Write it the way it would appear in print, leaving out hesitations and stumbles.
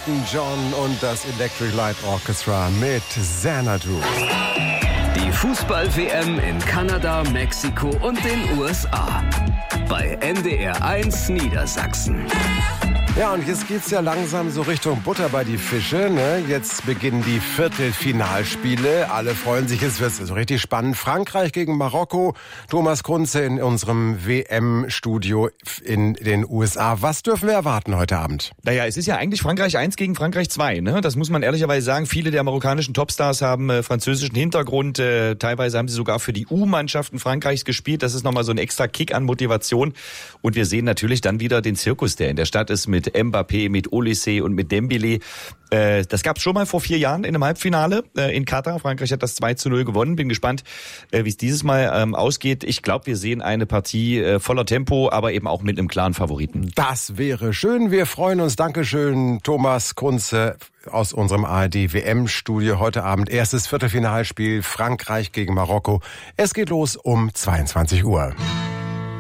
Elton John und das Electric Light Orchestra mit Xanadu. Die Fußball-WM in Kanada, Mexiko und den USA. Bei NDR 1 Niedersachsen. Ja, und jetzt geht's ja langsam so Richtung Butter bei die Fische, ne? Jetzt beginnen die Viertelfinalspiele. Alle freuen sich, es wird so richtig spannend. Frankreich gegen Marokko. Thomas Kunze in unserem WM-Studio in den USA. Was dürfen wir erwarten heute Abend? Naja, es ist ja eigentlich Frankreich 1 gegen Frankreich 2, ne? Das muss man ehrlicherweise sagen. Viele der marokkanischen Topstars haben französischen Hintergrund. Teilweise haben sie sogar für die U-Mannschaften Frankreichs gespielt. Das ist nochmal so ein extra Kick an Motivation. Und wir sehen natürlich dann wieder den Zirkus, der in der Stadt ist, mit Mbappé, mit Olysée und mit Dembélé. Das gab's schon mal vor 4 Jahren in einem Halbfinale in Katar. Frankreich hat das 2:0 gewonnen. Bin gespannt, wie es dieses Mal ausgeht. Ich glaube, wir sehen eine Partie voller Tempo, aber eben auch mit einem klaren Favoriten. Das wäre schön. Wir freuen uns. Dankeschön, Thomas Kunze aus unserem ARD-WM-Studio. Heute Abend erstes Viertelfinalspiel Frankreich gegen Marokko. Es geht los um 22 Uhr.